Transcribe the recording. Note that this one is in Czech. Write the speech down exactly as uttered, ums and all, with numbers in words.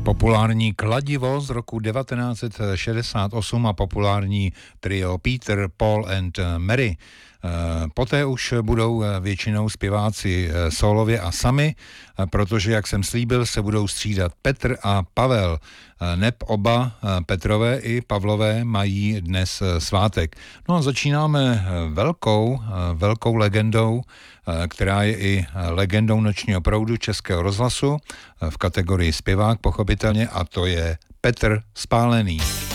Populární Kladivo z roku devatenáct set šedesát osm a populární trio Peter, Paul and Mary. Poté už budou většinou zpěváci sólově a sami, protože, jak jsem slíbil, se budou střídat Petr a Pavel. Neb oba Petrové i Pavlové mají dnes svátek. No a začínáme velkou, velkou legendou, která je i legendou nočního proudu Českého rozhlasu v kategorii zpěvák, pochopitelně, a to je Petr Spálený.